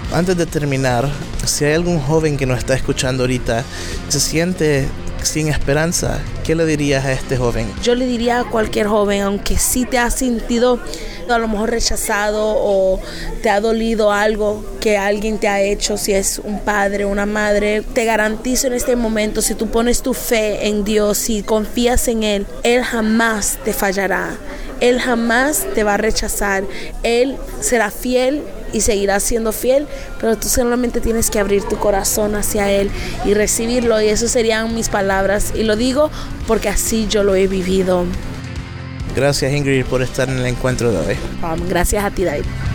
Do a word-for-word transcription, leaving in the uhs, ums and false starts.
Antes de terminar, si hay algún joven que nos está escuchando ahorita, se siente sin esperanza, ¿qué le dirías a este joven? Yo le diría a cualquier joven, aunque sí te has sentido a lo mejor rechazado o te ha dolido algo que alguien te ha hecho, si es un padre o una madre, te garantizo en este momento, si tú pones tu fe en Dios y confías en Él, Él jamás te fallará. Él jamás te va a rechazar. Él será fiel y seguirá siendo fiel, pero tú solamente tienes que abrir tu corazón hacia Él y recibirlo, y eso serían mis palabras, y lo digo porque así yo lo he vivido. Gracias, Ingrid, por estar en el encuentro de hoy. Um, gracias a ti, David.